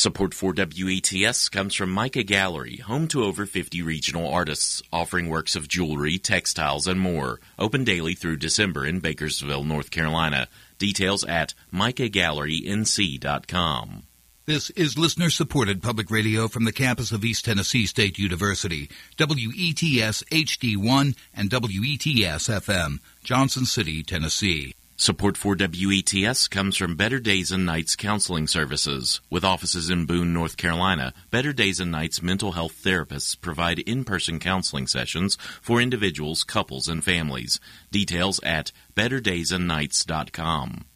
Support for WETS comes from Micah Gallery, home to over 50 regional artists, offering works of jewelry, textiles, and more. Open daily through December in Bakersville, North Carolina. Details at micahgallerync.com. This is listener-supported public radio from the campus of East Tennessee State University, WETS HD1 and WETS FM, Johnson City, Tennessee. Support for WETS comes from Better Days and Nights Counseling Services. With offices in Boone, North Carolina, Better Days and Nights mental health therapists provide in-person counseling sessions for individuals, couples, and families. Details at betterdaysandnights.com.